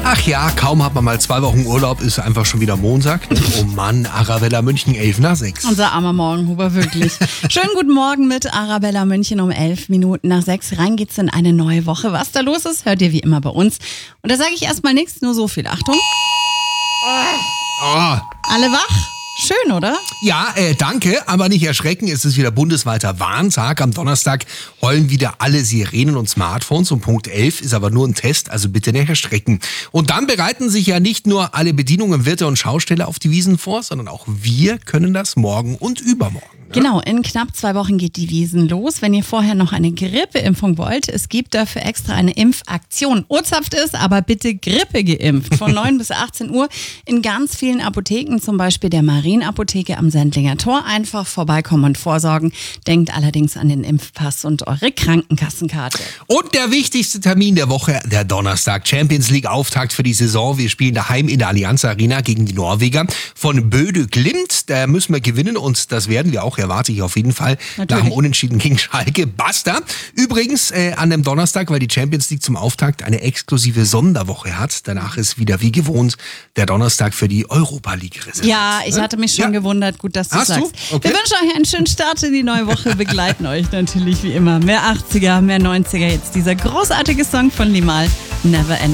Ach ja, kaum hat man mal 2 Wochen Urlaub, ist einfach schon wieder Montag. Oh Mann, Arabella München, 5:55. Unser armer Morgenhuber, wirklich. Schönen guten Morgen mit Arabella München um 11:05. Rein geht's in eine neue Woche. Was da los ist, hört ihr wie immer bei uns. Und da sage ich erstmal nichts, nur so viel. Achtung. Oh. Alle wach? Schön, oder? Ja, danke, aber nicht erschrecken. Es ist wieder bundesweiter Warntag. Am Donnerstag heulen wieder alle Sirenen und Smartphones. Um Punkt 11 ist aber nur ein Test, also bitte nicht erschrecken. Und dann bereiten sich ja nicht nur alle Bedienungen, Wirte und Schausteller auf die Wiesn vor, sondern auch wir können das morgen und übermorgen. Genau, in knapp 2 Wochen geht die Wiesn los. Wenn ihr vorher noch eine Grippeimpfung wollt, es gibt dafür extra eine Impfaktion. Urzapft ist, aber bitte Grippe geimpft. Von 9 bis 18 Uhr in ganz vielen Apotheken, zum Beispiel der Marienapotheke am Sendlinger Tor. Einfach vorbeikommen und vorsorgen. Denkt allerdings an den Impfpass und eure Krankenkassenkarte. Und der wichtigste Termin der Woche, der Donnerstag. Champions League Auftakt für die Saison. Wir spielen daheim in der Allianz Arena gegen die Norweger von Böde Glimt. Da müssen wir gewinnen und das werden wir auch, erwarte ich auf jeden Fall. Natürlich. Nach dem Unentschieden gegen Schalke. Basta. Übrigens an dem Donnerstag, weil die Champions League zum Auftakt eine exklusive Sonderwoche hat. Danach ist wieder wie gewohnt der Donnerstag für die Europa League reserviert. Ja, ich hatte mich schon gewundert. Gut, dass du Hast sagst. du? Okay. Wir wünschen euch einen schönen Start in die neue Woche. Begleiten euch natürlich wie immer. Mehr 80er, mehr 90er. Jetzt dieser großartige Song von Limahl, Never End.